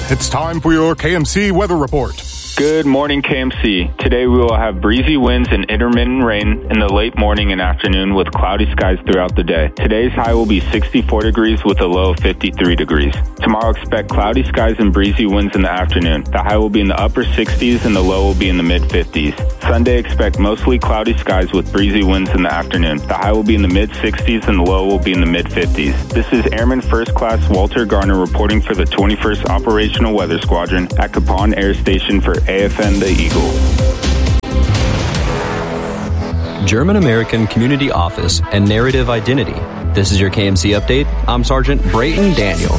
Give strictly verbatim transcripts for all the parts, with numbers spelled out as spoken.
It's time for your K M C weather report. Good morning, K M C. Today we will have breezy winds and intermittent rain in the late morning and afternoon with cloudy skies throughout the day. Today's high will be sixty-four degrees with a low of fifty-three degrees. Tomorrow expect cloudy skies and breezy winds in the afternoon. The high will be in the upper sixties and the low will be in the mid fifties. Sunday expect mostly cloudy skies with breezy winds in the afternoon. The high will be in the mid sixties and the low will be in the mid fifties. This is Airman First Class Walter Garner reporting for the twenty-first Operational Weather Squadron at Capon Air Station for A F N The Eagle. German American Community Office and Narrative Identity. This is your K M C update. I'm Sergeant Brayton Daniel.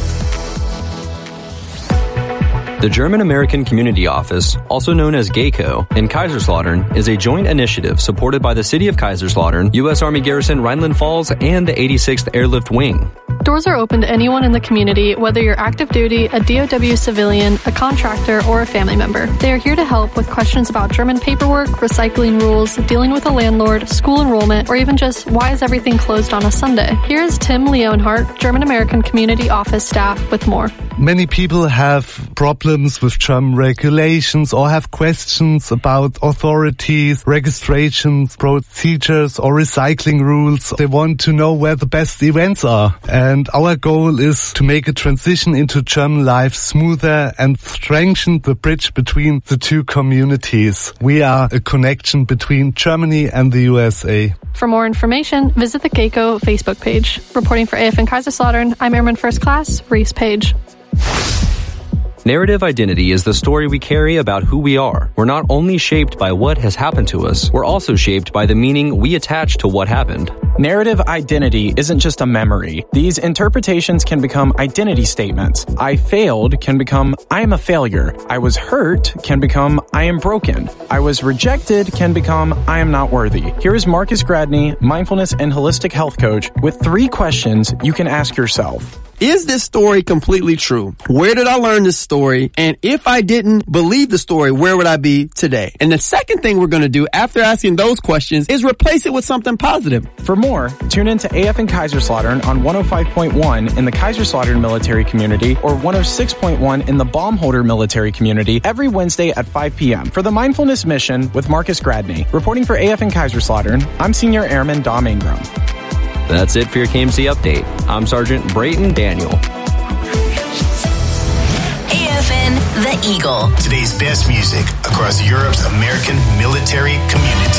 The German American Community Office, also known as GACO, in Kaiserslautern is a joint initiative supported by the City of Kaiserslautern, U S Army Garrison Rhineland Falls, and the eighty-sixth Airlift Wing. Doors are open to anyone in the community, whether you're active duty, a D O W civilian, a contractor, or a family member. They are here to help with questions about German paperwork, recycling rules, dealing with a landlord, school enrollment, or even just why is everything closed on a Sunday. Here is Tim Leonhardt, German American Community Office staff, with more. Many people have problems with German regulations or have questions about authorities, registrations, procedures, or recycling rules. They want to know where the best events are. And our goal is to make a transition into German life smoother and strengthen the bridge between the two communities. We are a connection between Germany and the U S A. For more information, visit the GACO Facebook page. Reporting for A F N Kaiserslautern, I'm Airman First Class, Reese Page. Narrative identity is the story we carry about who we are. We're not only shaped by what has happened to us, we're also shaped by the meaning we attach to what happened. Narrative identity isn't just a memory. These interpretations can become identity statements. I failed can become I am a failure. I was hurt can become I am broken. I was rejected can become I am not worthy. Here is Marcus Gradney, mindfulness and holistic health coach, with three questions you can ask yourself. Is this story completely true? Where did I learn this story? And if I didn't believe the story, where would I be today? And the second thing we're going to do after asking those questions is replace it with something positive. For more, tune in to A F N Kaiserslautern on one oh five point one in the Kaiserslautern military community or one oh six point one in the Baumholder military community every Wednesday at five p.m. for the Mindfulness Mission with Marcus Gradney. Reporting for A F N Kaiserslautern, I'm Senior Airman Dom Ingram. That's it for your K M C update. I'm Sergeant Brayton Daniel. A F N The Eagle. Today's best music across Europe's American military community.